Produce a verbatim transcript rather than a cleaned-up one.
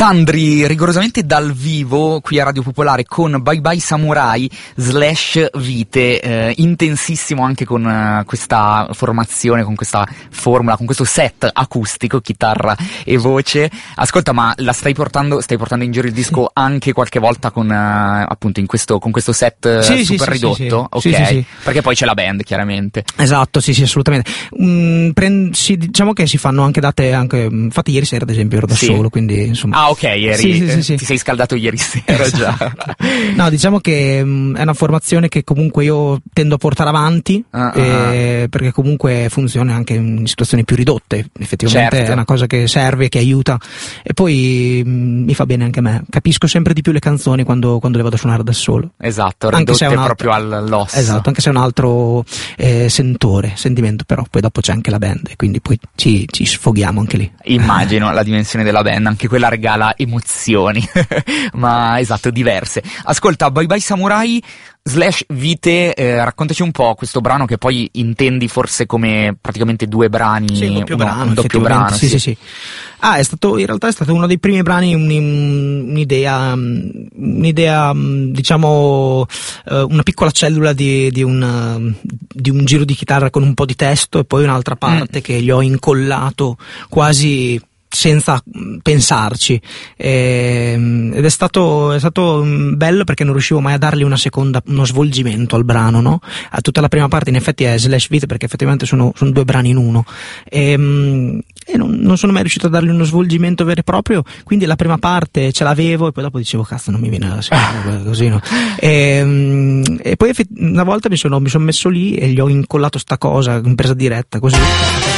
Sandri, rigorosamente dal vivo qui a Radio Popolare con Bye Bye Samurai slash Vite, eh, intensissimo anche con uh, questa formazione, con questa formula, con questo set acustico, chitarra e voce. Ascolta, ma la stai portando, stai portando in giro il disco anche qualche volta con uh, appunto in questo, con questo set sì, super sì, ridotto? Sì, sì. Ok, Sì, sì, sì. Perché poi c'è la band chiaramente. Esatto, sì sì, assolutamente. Mm, prend- sì, diciamo che si fanno anche date, anche infatti ieri sera ad esempio ero da sì. solo, quindi insomma. Ah ok, ieri sì, sì, sì, sì. ti sei scaldato ieri sera già. No, diciamo che mh, è una formazione che comunque io tendo a portare avanti, ah, eh, ah. perché comunque funziona anche in situazioni più ridotte, effettivamente certo. È una cosa che serve, che aiuta, e poi mh, mi fa bene anche a me, capisco sempre di più le canzoni quando, quando le vado a suonare da solo. Esatto, anche se è un altro, proprio all'osso. Esatto, anche se è un altro eh, sentore, sentimento, però poi dopo c'è anche la band e quindi poi ci, ci sfoghiamo anche lì. Immagino la dimensione della band, anche quella regala emozioni, ma esatto, diverse. Ascolta, Bye Bye Samurai slash Vite, eh, raccontaci un po' questo brano che poi intendi forse come praticamente due brani, sì, un doppio uno, brano, un doppio brano sì, sì. sì sì Ah, è stato, in realtà è stato uno dei primi brani, un, un'idea, un'idea, diciamo, una piccola cellula di, di, un, di un giro di chitarra con un po' di testo e poi un'altra parte mm. che gli ho incollato quasi senza pensarci, e, ed è stato, è stato bello perché non riuscivo mai a dargli una seconda, uno svolgimento al brano, no? A tutta la prima parte in effetti è slash Vite perché effettivamente sono, sono due brani in uno, e, e non, non sono mai riuscito a dargli uno svolgimento vero e proprio, quindi la prima parte ce l'avevo e poi dopo dicevo cazzo non mi viene la seconda, così, no? E, e poi una volta mi sono, mi sono messo lì e gli ho incollato sta cosa in presa diretta così.